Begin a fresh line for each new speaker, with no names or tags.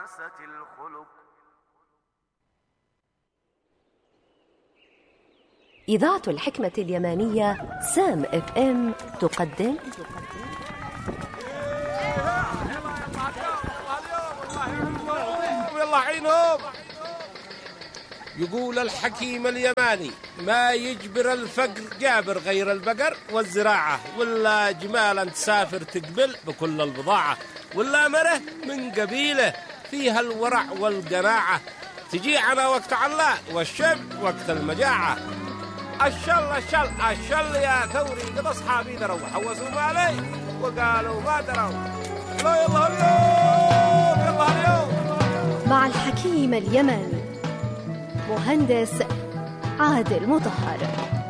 الخلق.
إذاعة الحكمة اليمانية سام اف ام تقدم
والله عينهم. يقول الحكيم اليماني: ما يجبر الفقر جابر غير البقر والزراعة، ولا جمالا تسافر تقبل بكل البضاعة، ولا مره من قبيله فيها الورع والقناعة، تجي عنا وقت علا والشب وقت المجاعة. الشل يا ثوري، قد أصحابي دروا حوسوا مالي وقالوا ما دروا. لا يلا اليوم
مع الحكيم اليماني مهندس عادل مطهر.